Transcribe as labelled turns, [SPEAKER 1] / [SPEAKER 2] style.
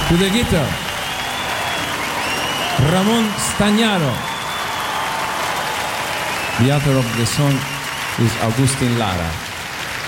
[SPEAKER 1] To the guitar, Ramon Stagnaro. The author of the song is Agustin Lara.